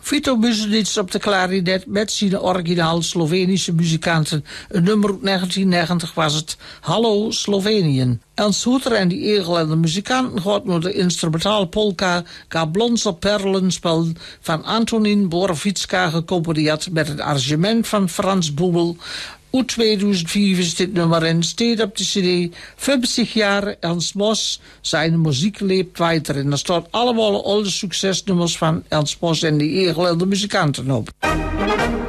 Vito Buzenic op de klarinet met zijn originaal Slovenische muzikanten. Een nummer uit 1990 was het Hallo Slovenië. Ernst Hoeter en die Egelende muzikanten gaat naar de instrumentaal polka Gablonzer Perlenspel van Antonin Borovitska gecomponeerd met het arrangement van Frans Boebel. Uit 2004 is dit nummer en staat op de cd 50 jaar Ernst Mos, zijn muziek leeft weiter. En daar staat allemaal alle succesnummers van Ernst Mos en die Egelende muzikanten op.